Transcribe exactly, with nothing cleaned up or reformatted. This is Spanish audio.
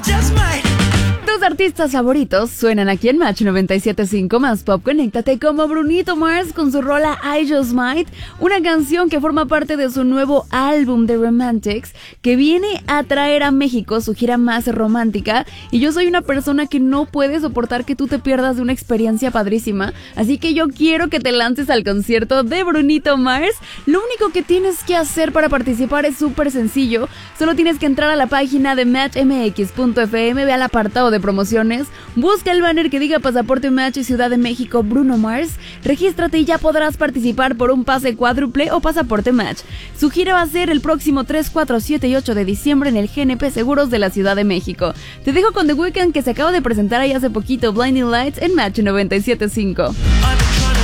Tus artistas favoritos suenan aquí en Match noventa y siete punto cinco más Pop. Conéctate como Bruno Mars con su rola I Just Might, una canción que forma parte de su nuevo álbum The Romantics, que viene a traer a México su gira más romántica. Y yo soy una persona que no puede soportar que tú te pierdas de una experiencia padrísima, así que yo quiero que te lances al concierto de Bruno Mars. Lo único que tienes que hacer para participar es súper sencillo. Solo tienes que entrar a la página de match m x punto f m, ve al apartado de promociones, busca el banner que diga Pasaporte Match Ciudad de México Bruno Mars, regístrate y ya podrás participar por un pase cuádruple o pasaporte Match. Su gira va a ser el próximo tres, cuatro, siete y ocho de diciembre en el G N P Seguros de la Ciudad de México. Te dejo con The Weeknd, que se acaba de presentar ahí hace poquito, Blinding Lights, en Match noventa y siete punto cinco.